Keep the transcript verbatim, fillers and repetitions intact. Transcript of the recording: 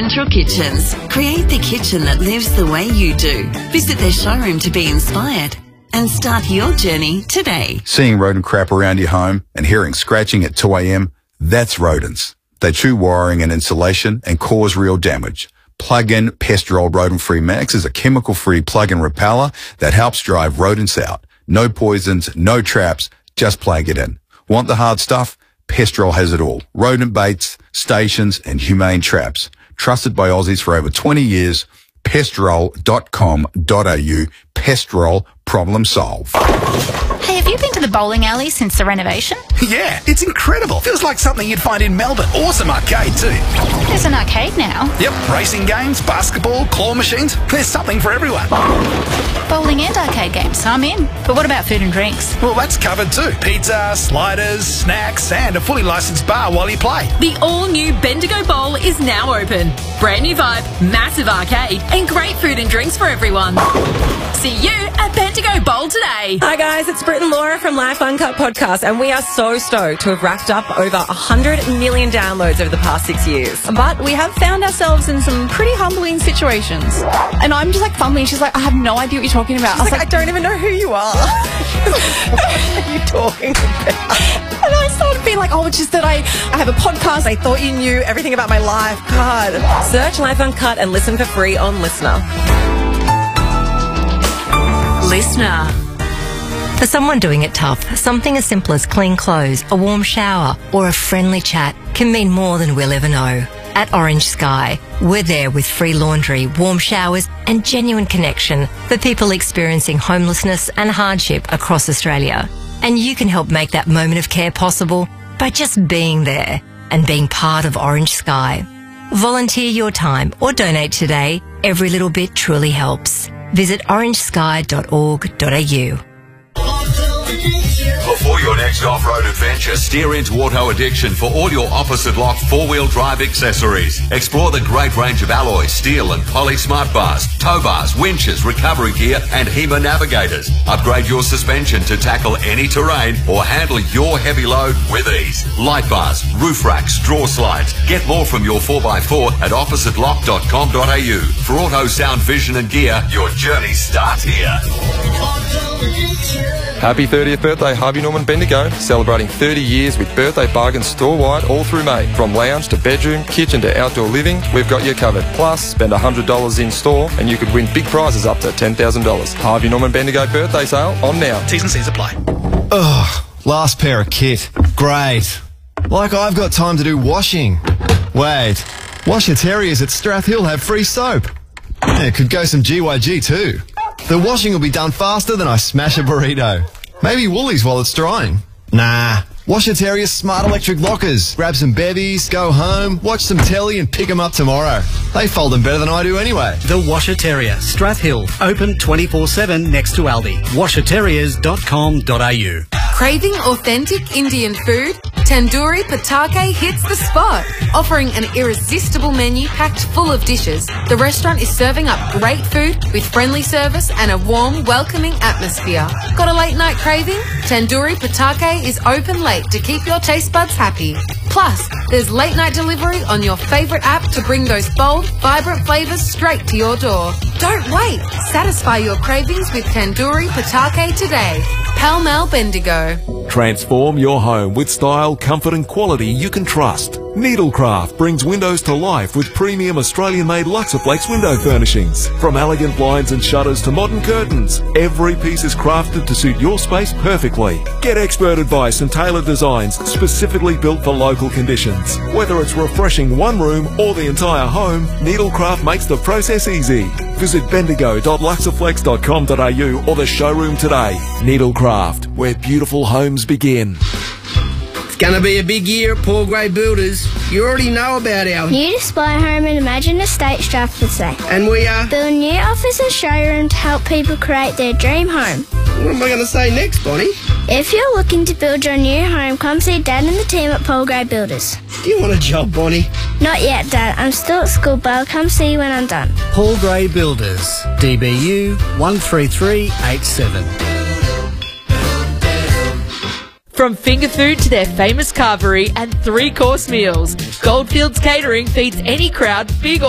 Central Kitchens. Create the kitchen that lives the way you do. Visit their showroom to be inspired and start your journey today. Seeing rodent crap around your home and hearing scratching at two a m, that's rodents. They chew wiring and insulation and cause real damage. Plug-in Pestrol Rodent-Free Max is a chemical-free plug-in repeller that helps drive rodents out. No poisons, no traps, just plug it in. Want the hard stuff? Pestrol has it all. Rodent baits, stations and humane traps. Trusted by Aussies for over twenty years. Pestrol dot com dot a u. Pestrol, problem solved. Hey, have you been to the bowling alley since the renovation? Yeah, it's incredible. Feels like something you'd find in Melbourne. Awesome arcade too. There's an arcade now. Yep, racing games, basketball, claw machines. There's something for everyone. Bowling and arcade games, I'm in. But what about food and drinks? Well, that's covered too. Pizza, sliders, snacks, and a fully licensed bar while you play. The all-new Bendigo Bowl is now open. Brand new vibe, massive arcade, and great food and drinks for everyone. See you at Bendigo Bowl today. Hi guys, it's Britt and Laura from Life Uncut Podcast, and we are so stoked to have racked up over one hundred million downloads over the past six years. But we have found ourselves in some pretty humbling situations. And I'm just like fumbling. She's like, I have no idea what you're talking about. I was like, like, I don't even know who you are. What are you talking about? And I started being like, oh, it's just that I, I have a podcast. I thought you knew everything about my life. God. Search Life Uncut and listen for free on Listener. Listener. For someone doing it tough, something as simple as clean clothes, a warm shower, or a friendly chat can mean more than we'll ever know. At Orange Sky, we're there with free laundry, warm showers, and genuine connection for people experiencing homelessness and hardship across Australia. And you can help make that moment of care possible by just being there and being part of Orange Sky. Volunteer your time or donate today. Every little bit truly helps. Visit orange sky dot org dot a u. Before your next off-road adventure, steer into Auto Addiction for all your opposite lock four-wheel drive accessories. Explore the great range of alloy, steel and poly smart bars, tow bars, winches, recovery gear and HEMA navigators. Upgrade your suspension to tackle any terrain or handle your heavy load with ease. Light bars, roof racks, draw slides. Get more from your four by four at opposite lock dot com dot a u. For auto, sound, vision and gear, your journey starts here. Happy thirtieth birthday, Harvey Norman Bendigo. Celebrating thirty years with birthday bargains store-wide all through May. From lounge to bedroom, kitchen to outdoor living, we've got you covered. Plus, spend one hundred dollars in store and you could win big prizes up to ten thousand dollars. Harvey Norman Bendigo birthday sale on now. T's and C's apply. Ugh, last pair of kit. Great. Like I've got time to do washing. Wait, Washer Terriers at Strath Hill have free soap. Yeah, could go some G Y G too. The washing will be done faster than I smash a burrito. Maybe Woolies while it's drying. Nah. Washer Terrier's smart electric lockers. Grab some bevies, go home, watch some telly and pick them up tomorrow. They fold them better than I do anyway. The Washer Terrier, Strath Hill. Open twenty-four seven next to Aldi. washer terriers dot com dot a u. Craving authentic Indian food? Tandoori Patake hits the spot. Offering an irresistible menu packed full of dishes, the restaurant is serving up great food with friendly service and a warm, welcoming atmosphere. Got a late night craving? Tandoori Patake is open late to keep your taste buds happy. Plus, there's late night delivery on your favourite app to bring those bold, vibrant flavours straight to your door. Don't wait. Satisfy your cravings with Tandoori Patake today. Pall Mall Bendigo. Transform your home with style, comfort and quality you can trust. Needlecraft brings windows to life with premium Australian-made Luxaflex window furnishings. From elegant blinds and shutters to modern curtains, every piece is crafted to suit your space perfectly. Get expert advice and tailored designs specifically built for local conditions. Whether it's refreshing one room or the entire home, Needlecraft makes the process easy. Visit bendigo dot luxaflex dot com dot a u or the showroom today. Needlecraft, where beautiful homes begin. It's going to be a big year at Paul Gray Builders. You already know about our new display home and Imagine Estate Strathfield. And we are building new office and showroom to help people create their dream home. What am I going to say next, Bonnie? If you're looking to build your new home, come see Dad and the team at Paul Gray Builders. Do you want a job, Bonnie? Not yet, Dad. I'm still at school, but I'll come see you when I'm done. Paul Gray Builders, D B U one three three eight seven. From finger food to their famous carvery and three-course meals, Goldfields Catering feeds any crowd, big or